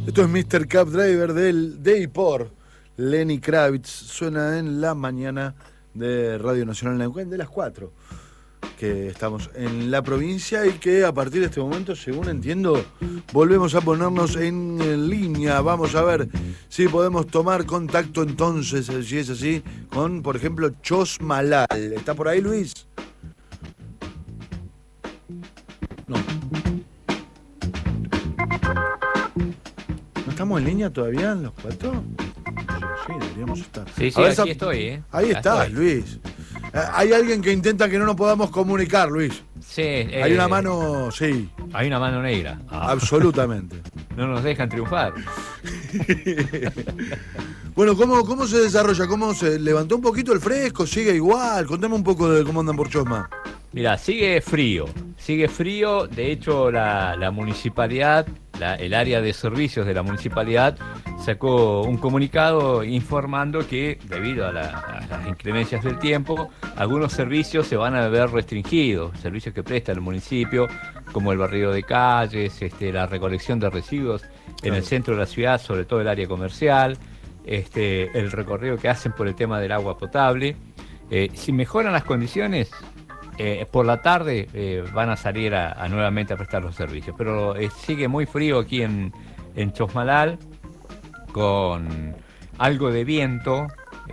Esto es Mr. Cab Driver de y por Lenny Kravitz. Suena en la mañana de Radio Nacional Neuquén de las 4, que estamos en la provincia y que a partir de este momento, según entiendo, volvemos a ponernos en línea. Vamos a ver si podemos tomar contacto entonces, si es así, con, por ejemplo, Chosmalal. ¿Está por ahí, Luis? No. ¿No estamos en línea todavía los 4? Sí, deberíamos estar. Sí, sí, aquí estoy, ¿eh? Ahí estás, Luis. Hay alguien que intenta que no nos podamos comunicar, Luis. Sí. Hay una mano, sí. Hay una mano negra. Absolutamente. No nos dejan triunfar. Bueno, ¿cómo se desarrolla? ¿Cómo se levantó un poquito el fresco? ¿Sigue igual? Contame un poco de cómo andan por Chosma. Mira, sigue frío. De hecho, la municipalidad, el área de servicios de la municipalidad sacó un comunicado informando que debido a las inclemencias del tiempo, algunos servicios se van a ver restringidos, servicios que presta el municipio, como el barrido de calles, la recolección de residuos en el centro de la ciudad, sobre todo el área comercial, el recorrido que hacen por el tema del agua potable. Si mejoran las condiciones, por la tarde van a salir nuevamente a prestar los servicios, pero sigue muy frío aquí en Chosmalal, con algo de viento,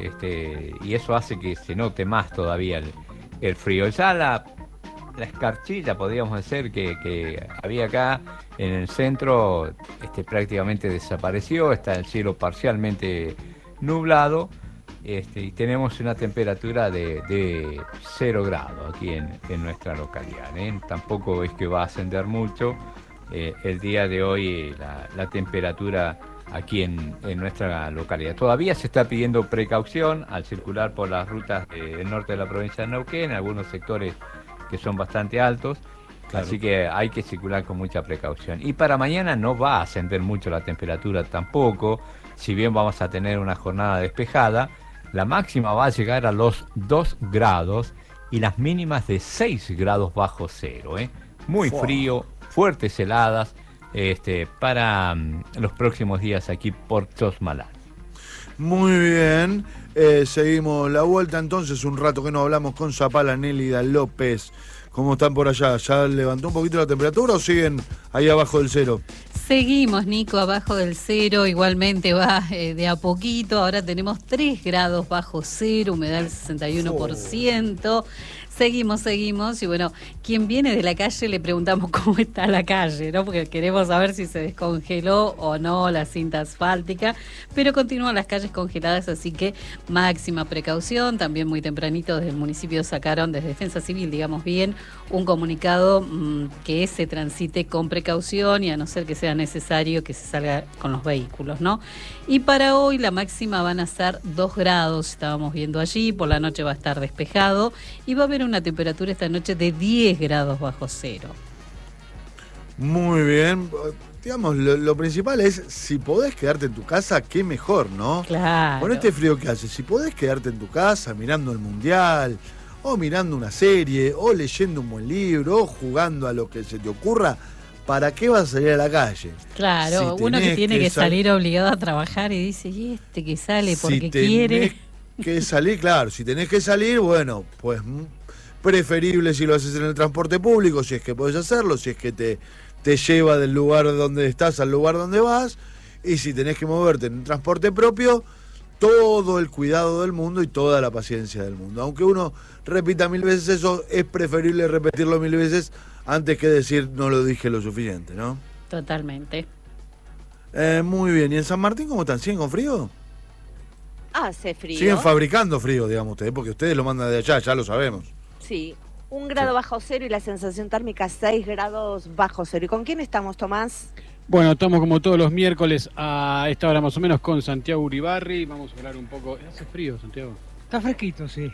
y eso hace que se note más todavía el frío. Ya la escarchilla, podríamos decir, que había acá en el centro, prácticamente desapareció, está el cielo parcialmente nublado. Y tenemos una temperatura de 0 grados aquí en nuestra localidad, ¿eh? Tampoco es que va a ascender mucho. El día de hoy la temperatura aquí en nuestra localidad. Todavía se está pidiendo precaución al circular por las rutas del norte de la provincia de Neuquén, algunos sectores que son bastante altos. Claro. Así que hay que circular con mucha precaución. Y para mañana no va a ascender mucho la temperatura tampoco, si bien vamos a tener una jornada despejada. La máxima va a llegar a los 2 grados y las mínimas de 6 grados bajo cero, ¿eh? Muy frío, fuertes heladas para los próximos días aquí por Chosmalal. Muy bien, seguimos la vuelta entonces, un rato que no hablamos con Zapala Nélida López. ¿Cómo están por allá? ¿Ya levantó un poquito la temperatura o siguen ahí abajo del cero? Seguimos, Nico, abajo del cero, igualmente va de a poquito. Ahora tenemos 3 grados bajo cero, humedad del 61%. Seguimos, y bueno, quien viene de la calle le preguntamos cómo está la calle, ¿no? Porque queremos saber si se descongeló o no la cinta asfáltica, pero continúan las calles congeladas, así que máxima precaución. También muy tempranito desde el municipio sacaron, desde Defensa Civil, digamos bien, un comunicado que se transite con precaución y a no ser que sea necesario que se salga con los vehículos, ¿no? Y para hoy la máxima van a ser 2 grados, estábamos viendo allí, por la noche va a estar despejado y va a haber una temperatura esta noche de 10 grados bajo cero. Muy bien. Digamos, lo principal es, si podés quedarte en tu casa, qué mejor, ¿no? Claro. Con este frío que hace, si podés quedarte en tu casa mirando el mundial, o mirando una serie, o leyendo un buen libro, o jugando a lo que se te ocurra, ¿para qué vas a salir a la calle? Claro, si uno que tiene que salir obligado a trabajar y dice, ¿y que sale porque quiere? Que salir, claro, si tenés que salir, bueno, pues preferible si lo haces en el transporte público, si es que podés hacerlo, si es que te lleva del lugar donde estás al lugar donde vas, y si tenés que moverte en un transporte propio, todo el cuidado del mundo y toda la paciencia del mundo. Aunque uno repita 1000 veces eso, es preferible repetirlo 1000 veces antes que decir no lo dije lo suficiente, ¿no? Totalmente. Muy bien, ¿y en San Martín cómo están? ¿Siguen con frío? Hace frío. Siguen fabricando frío, digamos ustedes, porque ustedes lo mandan de allá, ya lo sabemos. Sí, 1 grado bajo cero y la sensación térmica 6 grados bajo cero. ¿Y con quién estamos, Tomás? Bueno, estamos como todos los miércoles a esta hora más o menos con Santiago Uribarri. Vamos a hablar un poco. ¿Hace frío, Santiago? Está fresquito, sí.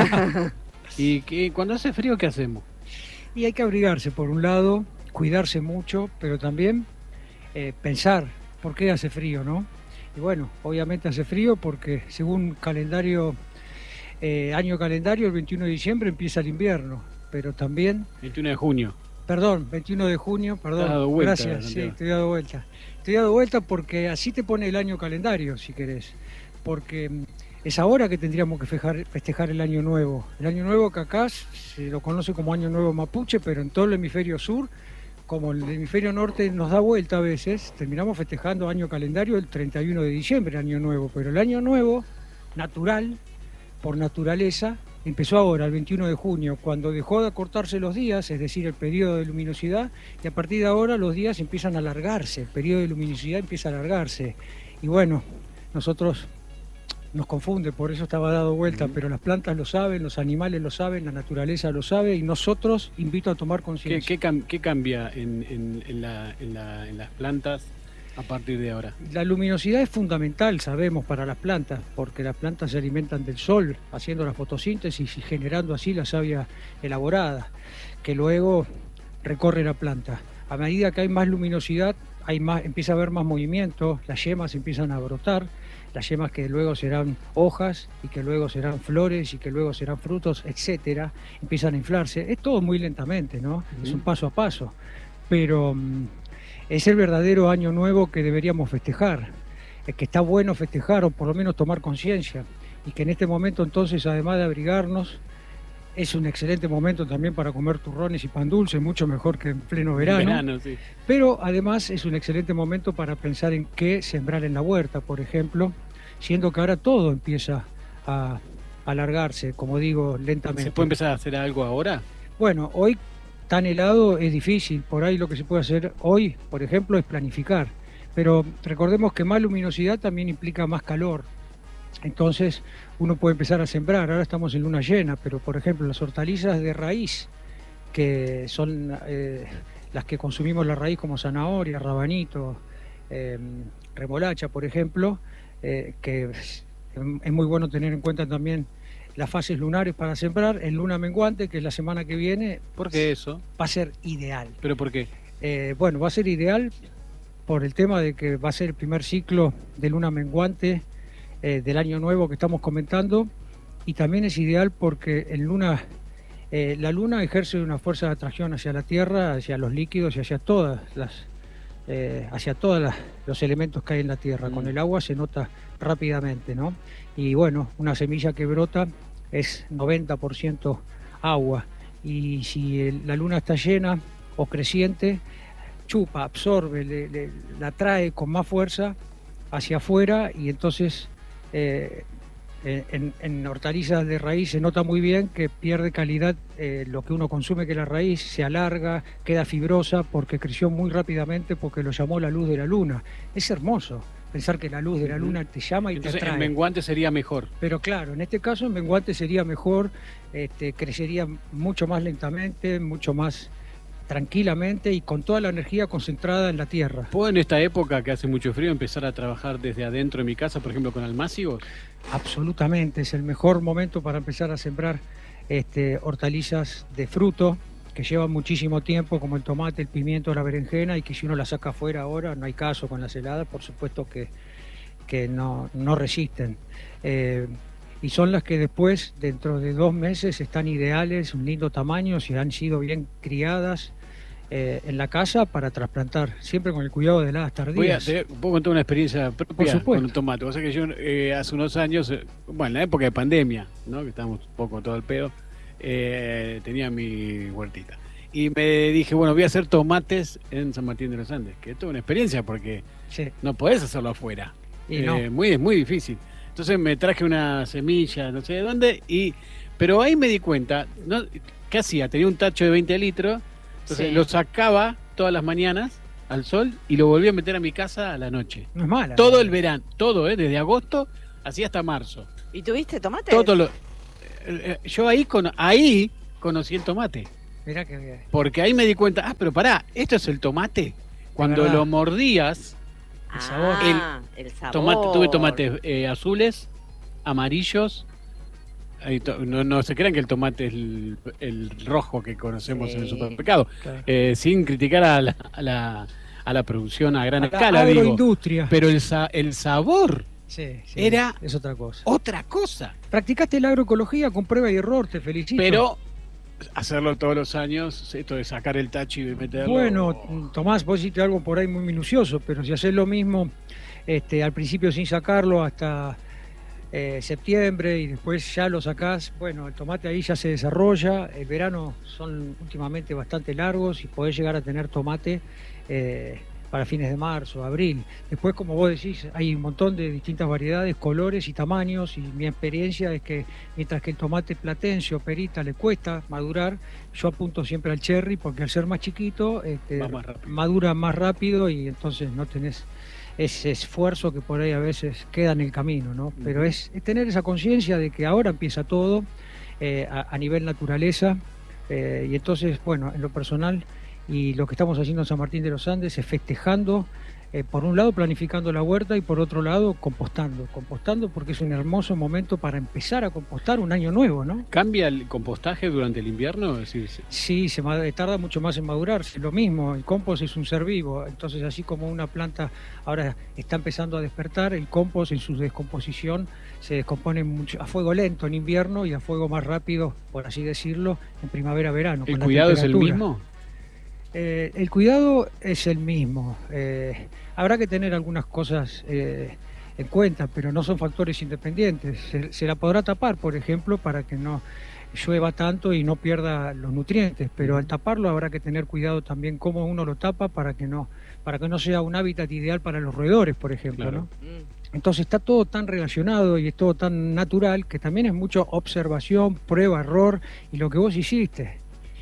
¿Y cuando hace frío qué hacemos? Y hay que abrigarse por un lado, cuidarse mucho, pero también pensar por qué hace frío, ¿no? Y bueno, obviamente hace frío porque según calendario, año calendario, el 21 de diciembre empieza el invierno, pero también... 21 de junio. Perdón, 21 de junio, Te has dado perdón. vuelta, Gracias, sí, Santiago. te he dado vuelta. Te he dado vuelta porque así te pone el año calendario, si querés. Porque es ahora que tendríamos que festejar el Año Nuevo. El Año Nuevo que acá se lo conoce como Año Nuevo Mapuche, pero en todo el hemisferio sur, como el hemisferio norte nos da vuelta a veces, terminamos festejando año calendario el 31 de diciembre, Año Nuevo. Pero el Año Nuevo, natural, por naturaleza, empezó ahora, el 21 de junio, cuando dejó de acortarse los días, es decir, el periodo de luminosidad, y a partir de ahora los días empiezan a alargarse, el periodo de luminosidad empieza a alargarse. Y bueno, nosotros nos confunde, por eso estaba dado vuelta, pero las plantas lo saben, los animales lo saben, la naturaleza lo sabe, y nosotros invito a tomar conciencia. ¿Qué cambia en las plantas a partir de ahora? La luminosidad es fundamental, sabemos, para las plantas, porque las plantas se alimentan del sol, haciendo la fotosíntesis y generando así la savia elaborada, que luego recorre la planta. A medida que hay más luminosidad, empieza a haber más movimiento, las yemas empiezan a brotar, las yemas que luego serán hojas y que luego serán flores y que luego serán frutos, etcétera, empiezan a inflarse. Es todo muy lentamente, ¿no? Es un paso a paso, pero es el verdadero año nuevo que deberíamos festejar, que está bueno festejar o por lo menos tomar conciencia, y que en este momento entonces, además de abrigarnos, es un excelente momento también para comer turrones y pan dulce, mucho mejor que en pleno verano. Sí. Pero además es un excelente momento para pensar en qué sembrar en la huerta, por ejemplo, siendo que ahora todo empieza a alargarse, como digo, lentamente. ¿Se puede empezar a hacer algo ahora? Bueno, hoy tan helado es difícil, por ahí lo que se puede hacer hoy, por ejemplo, es planificar. Pero recordemos que más luminosidad también implica más calor. Entonces uno puede empezar a sembrar. Ahora estamos en luna llena, pero por ejemplo las hortalizas de raíz, que son las que consumimos la raíz, como zanahoria, rabanito, remolacha, por ejemplo, que es muy bueno tener en cuenta también las fases lunares para sembrar. En luna menguante, que es la semana que viene, ¿Por qué eso? va a ser ideal. ¿Pero por qué? Bueno, va a ser ideal por el tema de que va a ser el primer ciclo de luna menguante del año nuevo que estamos comentando, y también es ideal porque la luna ejerce una fuerza de atracción hacia la Tierra, hacia los líquidos y hacia todos los elementos que hay en la Tierra. Con el agua se nota rápidamente, ¿no? Y bueno, una semilla que brota es 90% agua, y si la luna está llena o creciente, chupa, absorbe, la trae con más fuerza hacia afuera, y entonces en hortalizas de raíz se nota muy bien que pierde calidad lo que uno consume, que la raíz se alarga, queda fibrosa porque creció muy rápidamente, porque lo llamó la luz de la luna. Es hermoso pensar que la luz de la luna te llama y Entonces te atrae. el menguante sería mejor. Pero claro, en este caso el menguante sería mejor, crecería mucho más lentamente, mucho más tranquilamente y con toda la energía concentrada en la tierra. ¿Puedo en esta época que hace mucho frío empezar a trabajar desde adentro de mi casa, por ejemplo, con almácigos? Absolutamente, es el mejor momento para empezar a sembrar hortalizas de fruto que llevan muchísimo tiempo, como el tomate, el pimiento, la berenjena, y que si uno la saca afuera ahora, no hay caso con las heladas, por supuesto que no resisten. Y son las que después, dentro de 2 meses, están ideales, un lindo tamaño, si han sido bien criadas en la casa para trasplantar, siempre con el cuidado de heladas tardías. ¿Puedo contar una experiencia propia supuesto. con un tomate? O sea que yo hace unos años, bueno, en la época de pandemia, ¿no? Que estábamos un poco todo el pedo, tenía mi huertita. Y me dije, bueno, voy a hacer tomates en San Martín de los Andes, que es toda una experiencia porque Sí. no podés hacerlo afuera. Y no. Muy difícil. Entonces me traje una semilla, no sé de dónde, pero ahí me di cuenta, ¿no? ¿Qué hacía? Tenía un tacho de 20 litros, entonces Sí. lo sacaba todas las mañanas al sol y lo volvía a meter a mi casa a la noche. No es mala. Todo el verano, todo, desde agosto así hasta marzo. ¿Y tuviste tomates? Yo ahí conocí el tomate, Mirá que bien. porque ahí me di cuenta, pero pará, esto es el tomate. Cuando verdad. lo mordías, El sabor. El sabor. tuve tomates azules, amarillos. No se crean que el tomate es el rojo que conocemos en el Sí. supermercado. Claro. Sin criticar a la producción a gran A la escala, digo. agroindustria. Pero el sabor Sí, era- es otra cosa. otra cosa. Practicaste la agroecología con prueba y error, te felicito. Pero hacerlo todos los años, esto de sacar el tacho y meterlo. Bueno, Tomás, vos hiciste algo por ahí muy minucioso, pero si haces lo mismo al principio sin sacarlo hasta septiembre y después ya lo sacás, bueno, el tomate ahí ya se desarrolla, el verano son últimamente bastante largos y podés llegar a tener tomate para fines de marzo, abril. Después, como vos decís, hay un montón de distintas variedades, colores y tamaños, y mi experiencia es que mientras que el tomate platense o perita le cuesta madurar, yo apunto siempre al cherry porque al ser más chiquito madura más rápido y entonces no tenés ese esfuerzo que por ahí a veces queda en el camino, ¿no? Pero es tener esa conciencia de que ahora empieza todo a nivel naturaleza y entonces, bueno, en lo personal y lo que estamos haciendo en San Martín de los Andes es festejando, por un lado planificando la huerta y por otro lado compostando porque es un hermoso momento para empezar a compostar un año nuevo, ¿no? ¿Cambia el compostaje durante el invierno? Es decir, sí, tarda mucho más en madurarse. Lo mismo, el compost es un ser vivo, entonces así como una planta ahora está empezando a despertar, el compost en su descomposición se descompone mucho, a fuego lento en invierno y a fuego más rápido, por así decirlo, en primavera-verano. ¿El cuidado es el mismo? El cuidado es el mismo. Habrá que tener algunas cosas en cuenta, pero no son factores independientes. Se la podrá tapar, por ejemplo, para que no llueva tanto y no pierda los nutrientes, pero al taparlo habrá que tener cuidado también cómo uno lo tapa para que no sea un hábitat ideal para los roedores, por ejemplo, claro, ¿no? Entonces está todo tan relacionado y es todo tan natural que también es mucho observación, prueba, error y lo que vos hiciste.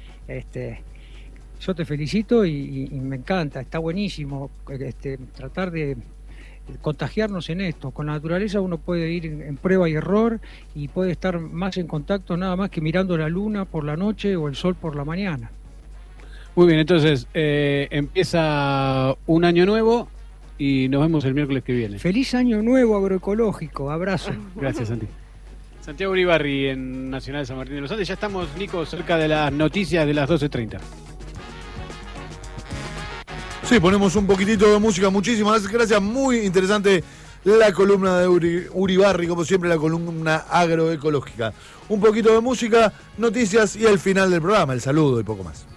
Yo te felicito y me encanta, está buenísimo tratar de contagiarnos en esto. Con la naturaleza uno puede ir en prueba y error y puede estar más en contacto nada más que mirando la luna por la noche o el sol por la mañana. Muy bien, entonces empieza un año nuevo y nos vemos el miércoles que viene. Feliz año nuevo agroecológico, abrazo. Gracias, Santi. Santiago Uribarri en Nacional de San Martín de los Andes. Ya estamos, Nico, cerca de las noticias de las 12:30. Sí, ponemos un poquitito de música, muchísimas gracias, muy interesante la columna de Uribarri, como siempre la columna agroecológica. Un poquito de música, noticias y el final del programa, el saludo y poco más.